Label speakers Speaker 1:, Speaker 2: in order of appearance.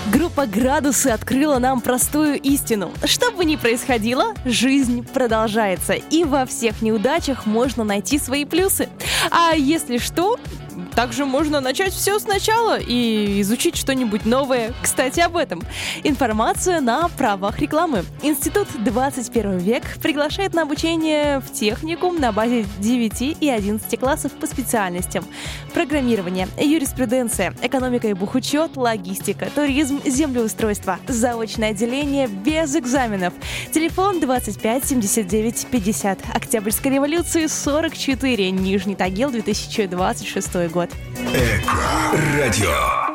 Speaker 1: Группа «Градусы» открыла нам простую истину. Что бы ни происходило, жизнь продолжается. И во всех неудачах можно найти свои плюсы. А если что, также можно начать все сначала и изучить что-нибудь новое. Кстати, об этом. Информация на правах рекламы. Институт 21 век приглашает на обучение в техникум на базе 9 и 11 классов по специальностям: программирование, юриспруденция, экономика и бухучет, логистика, туризм, землеустройство. Заочное отделение без экзаменов. Телефон 25 79 50. Октябрьской революции 44. Нижний Тагил, 2026 год.
Speaker 2: Эко-радио.